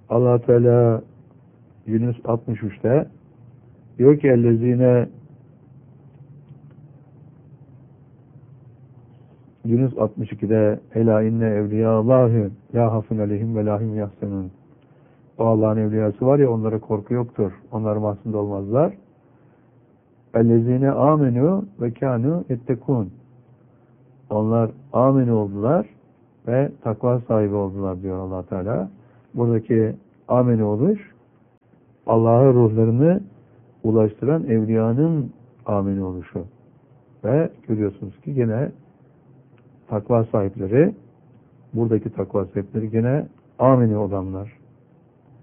Allah Teala Yunus 63'te diyor ki ellezine Yunus 62'de ela inne evliyallâhi la hafun aleyhim ve lahum yahsenun. O Allah'ın evliyası var ya, onlara korku yoktur. Onlar mahzun olmazlar. Ellezine amenu ve kânû yettekûn. Onlar amin oldular ve takva sahibi oldular diyor Allah Teala. Buradaki amin oluş, Allah'a ruhlarını ulaştıran evliyanın amin oluşu. Ve görüyorsunuz ki gene takva sahipleri, buradaki takva sahipleri gene amin olanlar.